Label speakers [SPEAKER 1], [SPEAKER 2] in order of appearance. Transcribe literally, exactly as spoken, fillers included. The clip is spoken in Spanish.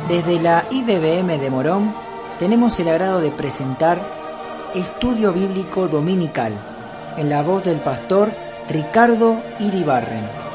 [SPEAKER 1] Desde la I B B M de Morón tenemos el agrado de presentar Estudio Bíblico Dominical en la voz del pastor Ricardo Iribarren.